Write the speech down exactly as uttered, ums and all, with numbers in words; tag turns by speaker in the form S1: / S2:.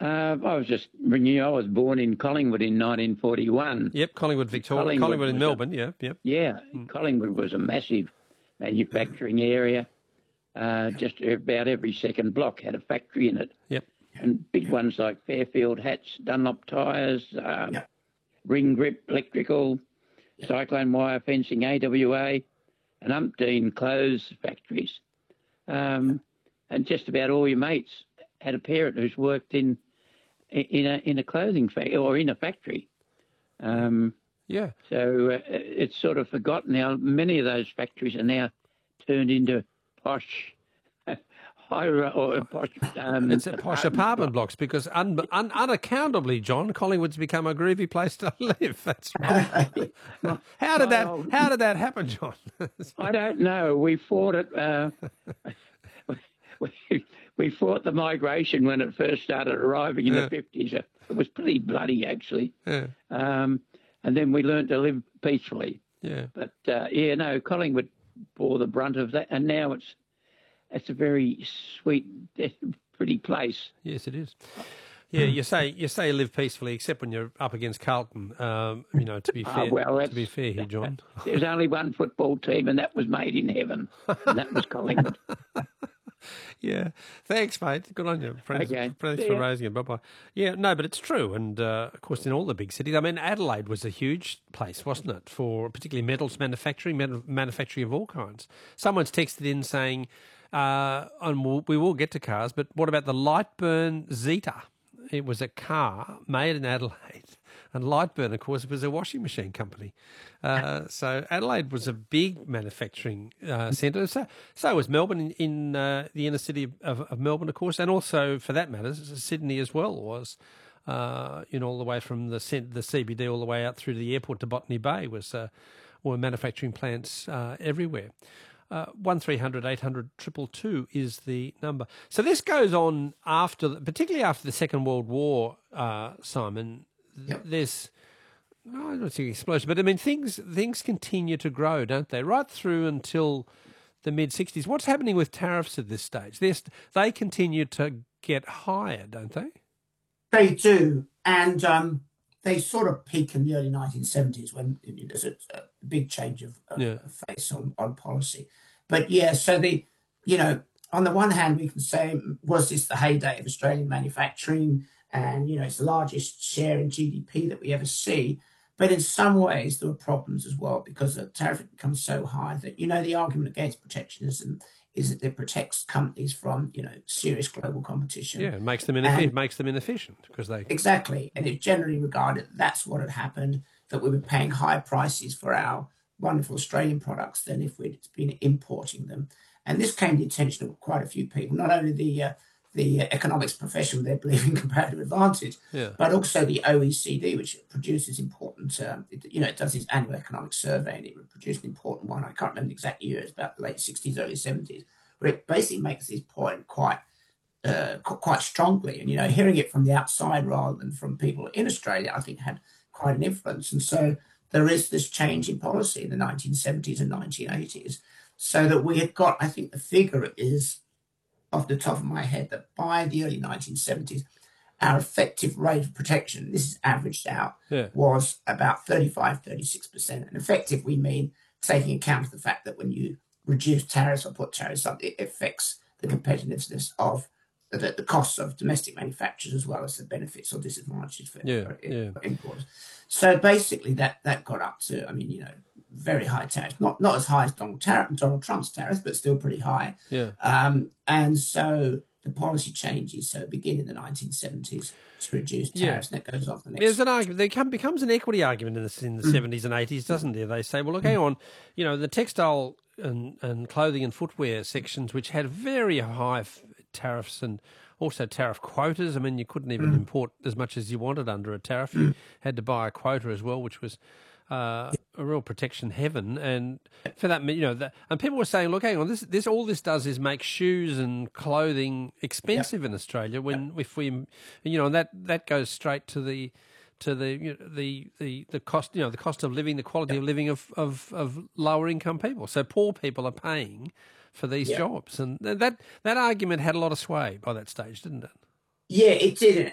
S1: Uh, I was just ringing you. I was born in Collingwood in nineteen forty-one.
S2: Yep, Collingwood, Victoria. Collingwood, Collingwood in Melbourne, a, yeah, yep.
S1: Yeah, mm. Collingwood was a massive manufacturing area. Uh, just about every second block had a factory in it.
S2: Yep.
S1: And big ones like Fairfield Hats, Dunlop Tyres, um, yep. Ring Grip Electrical, yep. Cyclone Wire Fencing, A W A, and umpteen clothes factories. Um, and just about all your mates had a parent who's worked in in a in a clothing factory or in a factory. Um,
S2: yeah.
S1: So uh, it's sort of forgotten now. Many of those factories are now turned into posh, high or posh. Um,
S2: it's a posh apartment blocks because un, un, unaccountably, John, Collingwood's become a groovy place to live. That's right. how did that? Old, how did that happen, John?
S1: I don't know. We fought it. Uh, we, we fought the migration when it first started arriving in yeah. the fifties. It was pretty bloody, actually.
S2: Yeah.
S1: Um, and then we learned to live peacefully.
S2: Yeah.
S1: But uh, yeah, no, Collingwood bore the brunt of that, and now it's it's a very sweet, pretty place.
S2: Yes, it is. Yeah, you say you say live peacefully, except when you're up against Carlton. Um, you know, to be fair,
S1: oh, well,
S2: to be fair here, John.
S1: There's only one football team, and that was made in heaven, and that was Collingwood.
S2: Yeah, thanks, mate. Good on you. Friends,
S1: okay.
S2: Thanks for raising it. Bye-bye. Yeah, no, but it's true. And, uh, of course, in all the big cities, I mean, Adelaide was a huge place, wasn't it, for particularly metals manufacturing, metal manufacturing of all kinds. Someone's texted in saying, uh, and we'll, we will get to cars, but what about the Lightburn Zeta? It was a car made in Adelaide. And Lightburn, of course, was a washing machine company. Uh, so Adelaide was a big manufacturing uh, centre. So, so was Melbourne in, in uh, the inner city of, of Melbourne, of course, and also, for that matter, Sydney as well was, uh, you know, all the way from the the C B D all the way out through to the airport to Botany Bay was uh, were manufacturing plants uh, everywhere. Uh, one three hundred eight hundred two two two is the number. So this goes on after, particularly after the Second World War, uh, Simon. Yep. There's, no, I don't think explosion, but I mean things things continue to grow, don't they? Right through until the mid sixties. What's happening with tariffs at this stage? They're, they continue to get higher, don't they?
S3: They do, and um, they sort of peak in the early nineteen seventies when there's a, a big change of, of yeah. face on, on policy. But yeah, so the you know on the one hand we can say, was this the heyday of Australian manufacturing? And, you know, it's the largest share in G D P that we ever see. But in some ways, there were problems as well because the tariff becomes so high that, you know, the argument against protectionism is that it protects companies from, you know, serious global competition.
S2: Yeah, it makes them, ineff- and, makes them inefficient because they...
S3: Exactly. And it's generally regarded that that's what had happened, that we were paying higher prices for our wonderful Australian products than if we'd been importing them. And this came to the attention of quite a few people, not only the... Uh, the economics profession, they believe in comparative advantage,
S2: yeah.
S3: but also the O E C D, which produces important, um, it, you know, it does its annual economic survey, and it produced an important one. I can't remember the exact year, it's about the late sixties, early seventies, where it basically makes this point quite uh, quite strongly. And, you know, hearing it from the outside rather than from people in Australia, I think had quite an influence. And so there is this change in policy in the nineteen seventies and nineteen eighties, so that we had got, I think the figure is, off the top of my head, that by the early nineteen seventies, our effective rate of protection, this is averaged out,
S2: yeah.
S3: was about thirty-five, thirty-six percent. And effective, we mean taking account of the fact that when you reduce tariffs or put tariffs up, it affects the competitiveness of the, the costs of domestic manufacturers as well as the benefits or disadvantages for,
S2: yeah,
S3: for
S2: yeah.
S3: importers. So basically that, that got up to, I mean, you know, very high tariffs, not not as high as Donald, Tar- Donald Trump's tariffs, but still pretty high.
S2: Yeah.
S3: Um, and so the policy changes, so begin in the nineteen seventies to reduce tariffs, yeah. and that goes on for the next...
S2: There's an argument, there come, becomes an equity argument in the, in the mm. seventies and eighties, doesn't there? They say, well, look, hang on, you know, the textile and, and clothing and footwear sections, which had very high f- tariffs and also tariff quotas. I mean, you couldn't even mm. import as much as you wanted under a tariff. You mm. had to buy a quota as well, which was... Uh, a real protection heaven, and for that, you know, that, and people were saying, "Look, hang on, this, this, all this does is make shoes and clothing expensive yep. in Australia. When yep. if we, you know, and that that goes straight to the, to the, you know, the the the cost, you know, the cost of living, the quality yep. of living of, of of lower income people. So poor people are paying for these yep. jobs, and that that argument had a lot of sway by that stage, didn't it?
S3: Yeah, it did.